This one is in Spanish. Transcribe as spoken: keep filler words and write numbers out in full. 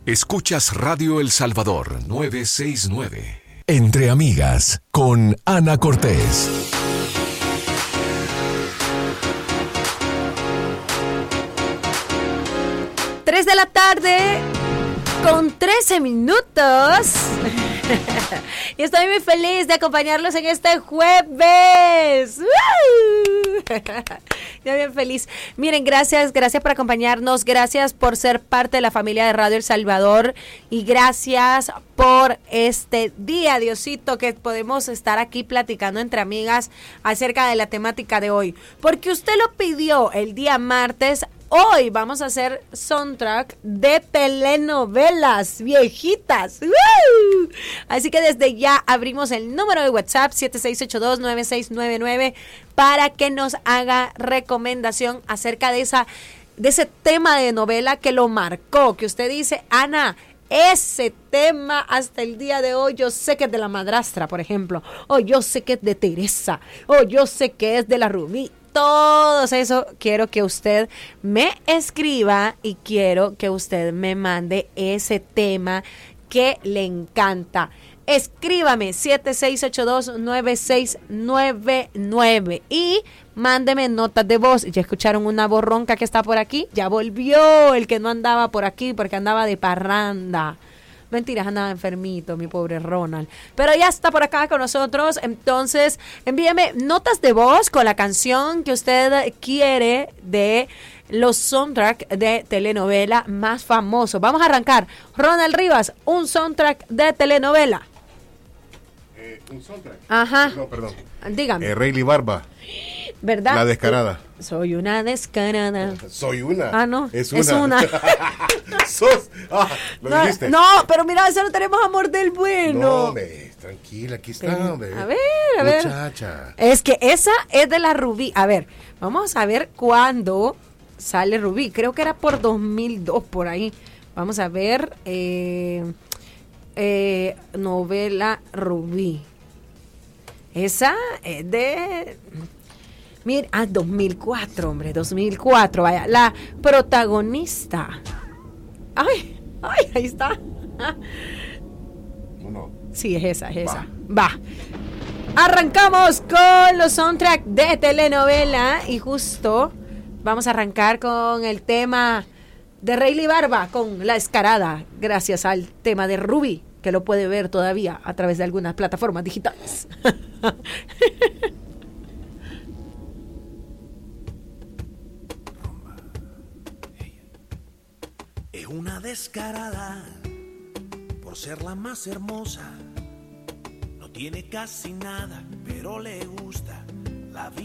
Escuchas Radio El Salvador novecientos sesenta y nueve. Entre amigas con Ana Cortés. Tres de la tarde con trece minutos. Y estoy muy feliz de acompañarlos en este jueves. Ya bien feliz. Miren, gracias, gracias por acompañarnos, gracias por ser parte de la familia de Radio El Salvador y gracias por este día, Diosito, que podemos estar aquí platicando entre amigas acerca de la temática de hoy. Porque usted lo pidió el día martes. Hoy vamos a hacer soundtrack de telenovelas viejitas. ¡Woo! Así que desde ya abrimos el número de WhatsApp siete seis ocho dos nueve seis nueve nueve para que nos haga recomendación acerca de esa de ese tema de novela que lo marcó, que usted dice, Ana, ese tema hasta el día de hoy yo sé que es de la madrastra, por ejemplo, o yo sé que es de Teresa, o yo sé que es de la Rubí. Todo eso quiero que usted me escriba y quiero que usted me mande ese tema que le encanta. Escríbame siete seis ocho dos nueve seis nueve nueve y mándeme notas de voz. Ya escucharon una borronca que está por aquí. Ya volvió el que no andaba por aquí porque andaba de parranda. Mentiras, andaba enfermito, mi pobre Ronald. Pero ya está por acá con nosotros. Entonces, envíeme notas de voz con la canción que usted quiere de los soundtracks de telenovela más famosos. Vamos a arrancar. Ronald Rivas, un soundtrack de telenovela. Eh, ¿Un soundtrack? Ajá. No, perdón. Dígame. Eh, Rayleigh Barba. ¿Verdad? La descarada. Soy una descarada. Soy una. Ah, no. Es una. Es una. Sos. Ah, lo no, dijiste. no, pero mira, eso no tenemos amor del bueno. No, hombre, tranquila, aquí está, Pero, hombre. a ver, a ver. Muchacha. Es que esa es de la Rubí. A ver, vamos a ver cuándo sale Rubí. Creo que era por dos mil dos, por ahí. Vamos a ver. Eh, eh, novela Rubí. Esa es de... Mira, ah, dos mil cuatro, hombre, dos mil cuatro, vaya, la protagonista. Ay, ay, ahí está. No. Sí, es esa, es esa. Va. Arrancamos con los soundtracks de telenovela y justo vamos a arrancar con el tema de Rayleigh Barba, con La Descarada, gracias al tema de Rubí, que lo puede ver todavía a través de algunas plataformas digitales. Es una descarada por ser la más hermosa. No tiene casi nada, pero le gusta la vida.